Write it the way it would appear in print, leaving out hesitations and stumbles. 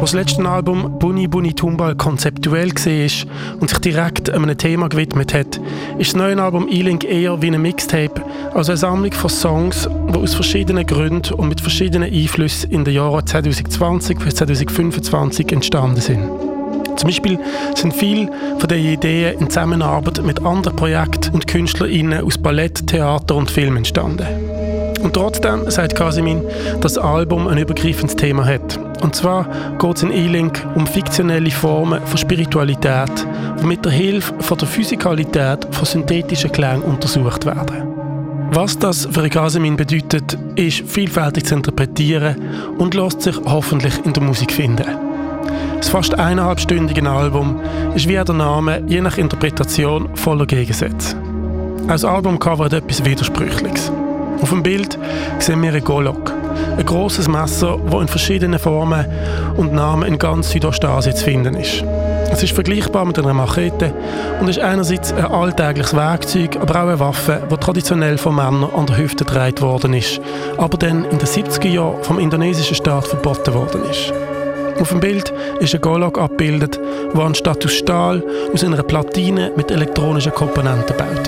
das letzte Album Buni Buni Tumbal konzeptuell war und sich direkt einem Thema gewidmet hat, ist das neue Album E-Link eher wie ein Mixtape, also eine Sammlung von Songs, die aus verschiedenen Gründen und mit verschiedenen Einflüssen in den Jahren 2020 bis 2025 entstanden sind. Zum Beispiel sind viele von diesen Ideen in Zusammenarbeit mit anderen Projekten und KünstlerInnen aus Ballett, Theater und Film entstanden. Und trotzdem sagt Kasemin, dass das Album ein übergreifendes Thema hat. Und zwar geht es in E-Link um fiktionelle Formen von Spiritualität, die mit der Hilfe von der Physikalität von synthetischen Klängen untersucht werden. Was das für Kasemin bedeutet, ist vielfältig zu interpretieren und lässt sich hoffentlich in der Musik finden. Das fast 1,5-stündige Album ist wie der Name je nach Interpretation voller Gegensätze. Auch das Albumcover hat etwas Widersprüchliches. Auf dem Bild sehen wir einen Golok, ein grosses Messer, das in verschiedenen Formen und Namen in ganz Südostasien zu finden ist. Es ist vergleichbar mit einer Machete und ist einerseits ein alltägliches Werkzeug, aber auch eine Waffe, die traditionell von Männern an der Hüfte getragen worden ist, aber dann in den 70er Jahren vom indonesischen Staat verboten worden ist. Auf dem Bild ist ein Golok abgebildet, der anstatt aus Stahl aus einer Platine mit elektronischen Komponenten baut